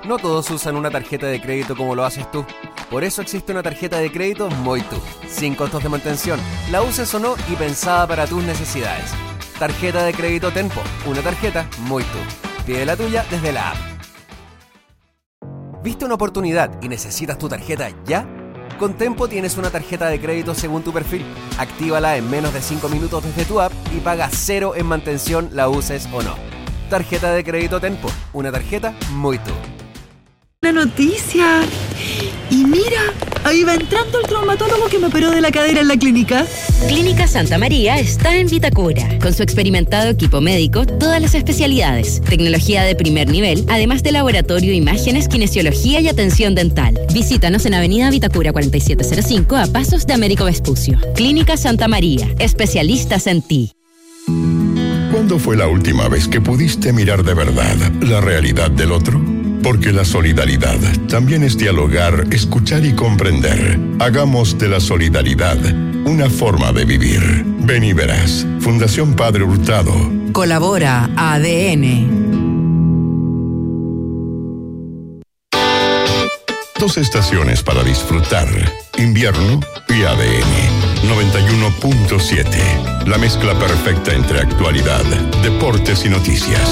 No todos usan una tarjeta de crédito como lo haces tú. Por eso existe una tarjeta de crédito Moitu, sin costos de mantención, la uses o no y pensada para tus necesidades. Tarjeta de crédito Tenpo, una tarjeta Moitu. Pide la tuya desde la app. ¿Viste una oportunidad y necesitas tu tarjeta ya? Con Tenpo tienes una tarjeta de crédito según tu perfil. Actívala en menos de 5 minutos desde tu app y paga 0 en mantención, la uses o no. Tarjeta de crédito Tenpo, una tarjeta Moitu. Una noticia. Y mira, ahí va entrando el traumatólogo que me operó de la cadera en la clínica. Clínica Santa María está en Vitacura. Con su experimentado equipo médico, todas las especialidades, tecnología de primer nivel, además de laboratorio, imágenes, kinesiología y atención dental. Visítanos en Avenida Vitacura 4705 a pasos de Américo Vespucio. Clínica Santa María, especialistas en ti. ¿Cuándo fue la última vez que pudiste mirar de verdad la realidad del otro? Porque la solidaridad también es dialogar, escuchar y comprender. Hagamos de la solidaridad una forma de vivir. Ven y verás. Fundación Padre Hurtado. Colabora ADN. 2 estaciones para disfrutar. Invierno y ADN. 91.7. La mezcla perfecta entre actualidad, deportes y noticias.